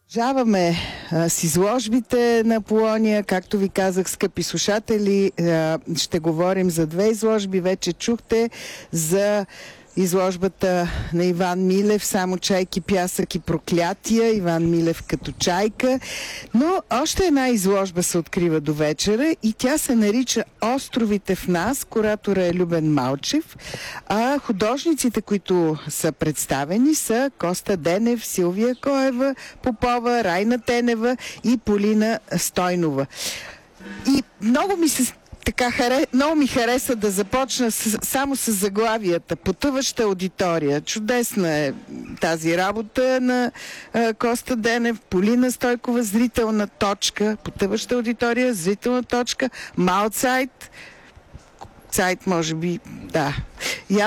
Продължаваме с изложбите на Полония. Както ви казах, скъпи слушатели, ще говорим за две изложби. Вече чухте за изложбата на Иван Милев "Само чайки, пясък и проклятия". Иван Милев като чайка. Но още една изложба се открива до вечера и тя се нарича "Островите в нас". Куратора е Любен Малчев, а художниците, които са представени, са Коста Денев, Силвия Коева Попова, Райна Тенева и Полина Стойнова. И много ми хареса да започна само с заглавията. "Потъваща аудитория". Чудесна е тази работа на Коста Денев. Полина Стойкова "Зрителна точка". Потъваща аудитория, зрителна точка. Малцайт. Цайт, може би, да.